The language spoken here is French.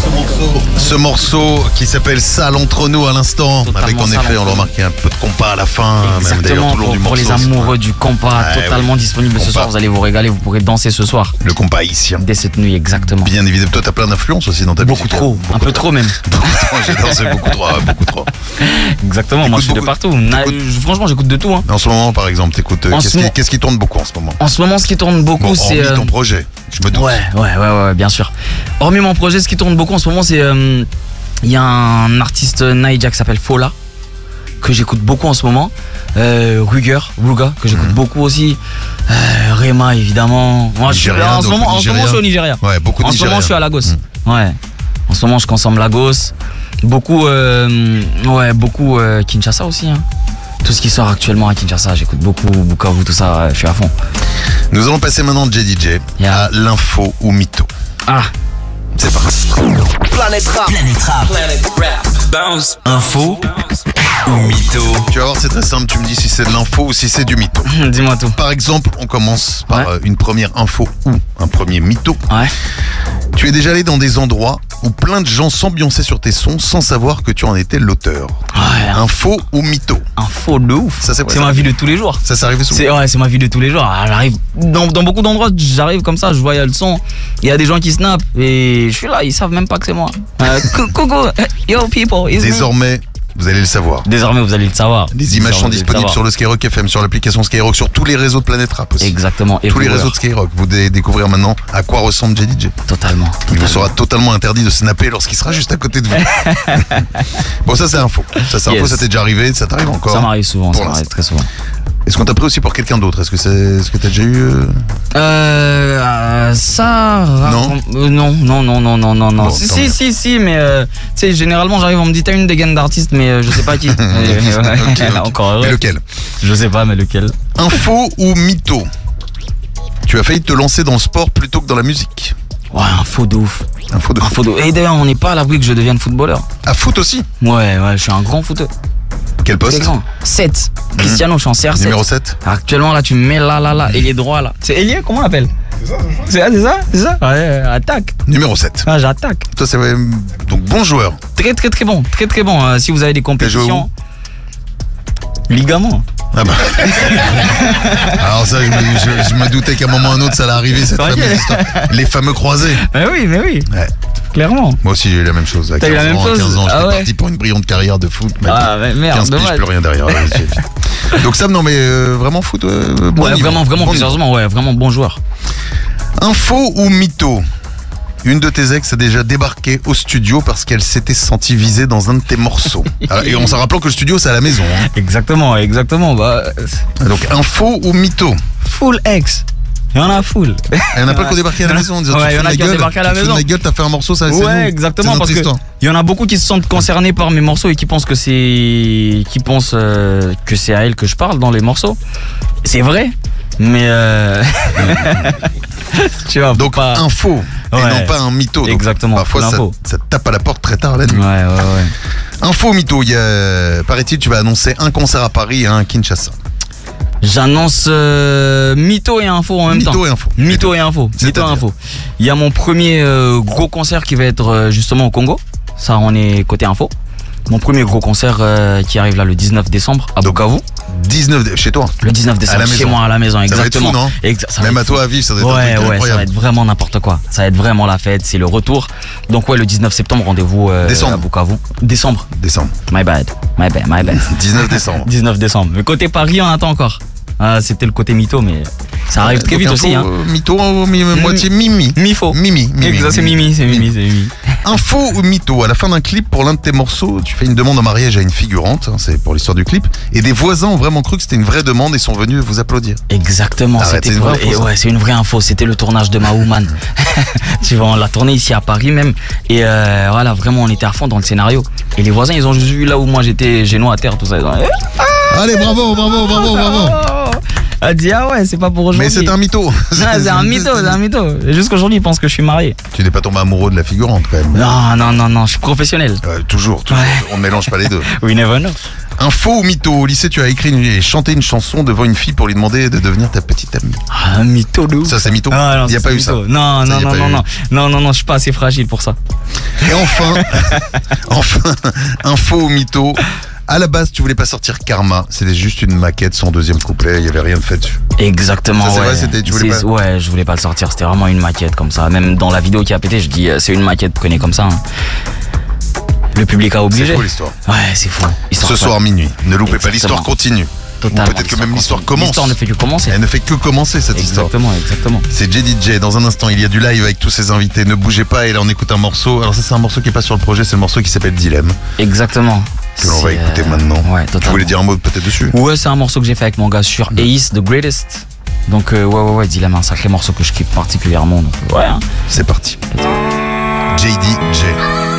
Ce morceau qui s'appelle Sale entre nous à l'instant, avec en effet, on l'a remarqué, un peu de compas à la fin, même d'ailleurs tout le long du morceau. Pour les amoureux du compas, totalement disponible ce soir, vous allez vous régaler, vous pourrez danser ce soir. Le compas haïtien. Dès cette nuit, exactement. Bien évidemment, toi t'as plein d'influences aussi dans ta musique. Beaucoup trop, un peu trop même. J'ai dansé beaucoup trop. Exactement, moi je suis de partout. Franchement, j'écoute de tout. En ce moment, par exemple, t'écoutes, qu'est-ce qui tourne beaucoup en ce moment? En ce moment, ce qui tourne beaucoup, c'est... Hormis ton projet, je me doute. Ouais, bien sûr. Hormis mon projet, ce qui tourne beaucoup en ce moment, c'est... Il y a un artiste Naija qui s'appelle Fola, que j'écoute beaucoup en ce moment. Ruga, que j'écoute beaucoup aussi. Rema, évidemment. Moi, en ce moment, je suis au Nigeria. Ouais, beaucoup de En ce moment, je suis à Lagos. Ouais. En ce moment, je consomme Lagos. Beaucoup Kinshasa aussi. Tout ce qui sort actuellement à Kinshasa, j'écoute beaucoup Bukavu, tout ça, je suis à fond. Nous allons passer maintenant DJ à l'info ou mytho. C'est parti. Planète Rap. Bounce. Info ou mytho. Tu vas voir, c'est très simple, tu me dis si c'est de l'info ou si c'est du mytho. Dis-moi tout. Par exemple, on commence par une première info ou un premier mytho. Tu es déjà allé dans des endroits où plein de gens s'ambiançaient sur tes sons sans savoir que tu en étais l'auteur. Info ou mytho? Info de ouf. Ça, c'est ma vie de tous les jours. Ça arrive souvent. C'est ma vie de tous les jours. J'arrive dans beaucoup d'endroits, j'arrive comme ça, je vois il y a le son, il y a des gens qui snappent et je suis là, ils savent même pas que c'est moi. Coucou, yo people. Désormais, vous allez le savoir. Les images sont disponibles sur le Skyrock FM, sur l'application Skyrock, sur tous les réseaux de Planète Rap aussi. Exactement. Tous les réseaux de Skyrock. Vous allez découvrir maintenant à quoi ressemble JDJ. Totalement. Il vous sera totalement interdit de snapper lorsqu'il sera juste à côté de vous. Bon, ça c'est info. Ça t'est déjà arrivé, ça t'arrive encore? Ça m'arrive souvent, ça m'arrive très souvent. Est-ce qu'on t'a pris aussi pour quelqu'un d'autre? Est-ce que t'as déjà eu ça... Non. Bon, si, mais tu sais, généralement j'arrive, on me dit t'as une dégaine d'artiste, mais je sais pas qui. Okay. Encore heureux. Mais lequel? Je sais pas, mais lequel? Info ou mytho? Tu as failli te lancer dans le sport plutôt que dans la musique. Info de ouf. Info de ouf. Et d'ailleurs, on n'est pas à l'abri que je devienne footballeur. À foot aussi? Ouais, je suis un grand footeur. Quel poste? 7. Cristiano, je suis en CR7. Numéro 7. Actuellement, là, tu me mets là, ailier droit, là. C'est ailier, comment on l'appelle? C'est ça? Ouais, attaque. Numéro 7. J'attaque. Toi, c'est donc bon joueur. Très bon. Si vous avez des compétitions. Ligament. Alors ça, je me doutais qu'à un moment ou à un autre, ça allait arriver, cette fameuse histoire. Les fameux croisés. Mais oui. Ouais. Clairement. Moi aussi, j'ai eu la même chose. À 15 ans, j'étais parti pour une brillante carrière de foot. Merde. 15 piges, plus rien derrière. Donc ça, non mais vraiment foot. Vraiment, sérieusement, vraiment bon joueur. Info ou mytho? Une de tes ex a déjà débarqué au studio parce qu'elle s'était sentie visée dans un de tes morceaux. Et on s'en rappelant que le studio, c'est à la maison. Exactement. Donc, info ou mytho? Full ex. Il y en a full. Il y en a pas qui ont débarqué à la maison en disant il y en a qui ont débarqué à la maison. T'as fait un morceau, ça c'est nous. Exactement, parce que il y en a beaucoup qui se sentent concernés par mes morceaux et qui pensent que c'est à elle que je parle dans les morceaux. C'est vrai, mais tu vois. Donc info et non pas un mytho. Exactement. Parfois ça te tape à la porte très tard la nuit. Ouais. Info mytho, paraît-il tu vas annoncer un concert à Paris et un à Kinshasa. J'annonce mytho et info en même temps. Mytho et info. Il y a mon premier gros concert qui va être justement au Congo. Ça, on est côté info. Mon premier gros concert qui arrive là le 19 décembre à Bukavu. Chez toi? Le 19 décembre, chez moi à la maison, exactement. Ça va être fou, non? Même à toi à vivre, ça doit être incroyable. Ça va être vraiment n'importe quoi. Ça va être vraiment la fête, c'est le retour. Donc le 19 septembre, rendez-vous à Bukavu. Décembre. My bad. 19 décembre. Mais côté Paris, on attend encore. C'était le côté mytho, mais ça arrive très vite aussi. Mytho, moitié Mimi. Mimi. Exact, c'est Mimi. Info ou mytho? À la fin d'un clip, pour l'un de tes morceaux, tu fais une demande en mariage à une figurante, c'est pour l'histoire du clip, et des voisins ont vraiment cru que c'était une vraie demande et sont venus vous applaudir. Exactement, c'était vrai. C'est une vraie info, c'était le tournage de Ma Woman. Tu vois, on l'a tourné ici à Paris même, et vraiment on était à fond dans le scénario. Et les voisins, ils ont juste vu là où moi j'étais genoux à terre, tout ça. Allez, bravo. Elle dit c'est pas pour aujourd'hui. Mais c'est un mytho. C'est un mytho. Jusqu'aujourd'hui, ils pensent que je suis marié. Tu n'es pas tombé amoureux de la figurante quand même? Non, je suis professionnel. Toujours. On ne mélange pas les deux. We never know. Info ou mytho? Au lycée, tu as écrit et chanté une chanson devant une fille pour lui demander de devenir ta petite amie. Ah, mytho de ouf. Ça, c'est mytho. Ah, non, il n'y a pas eu ça. Non, je suis pas assez fragile pour ça. Et enfin, info ou mytho? À la base, tu voulais pas sortir Karma. C'était juste une maquette sans deuxième couplet. Il y avait rien de fait dessus. Exactement. Ça, c'est ouais. vrai, c'était, tu voulais pas... Ouais, je voulais pas le sortir. C'était vraiment une maquette comme ça. Même dans la vidéo qui a pété, je dis c'est une maquette, prenez comme ça. Hein. Le public a obligé. C'est fou l'histoire. Ouais, c'est fou. Ce soir minuit. Ne loupez pas, l'histoire continue. Totalement. Peut-être que même l'histoire commence. L'histoire ne fait que commencer. Elle ne fait que commencer cette histoire. Exactement. C'est JDJ. Dans un instant, il y a du live avec tous ses invités. Ne bougez pas et là on écoute un morceau. Alors ça c'est un morceau qui est pas sur le projet, c'est le morceau qui s'appelle Dilemme. Exactement. Que l'on va écouter maintenant. Ouais, totalement. Tu voulais dire un mot peut-être dessus? Ouais, c'est un morceau que j'ai fait avec mon gars sur Ace, The Greatest. Donc ouais, Dilemme, un sacré morceau que je kiffe particulièrement. Donc ouais. Hein. C'est parti. JDJ.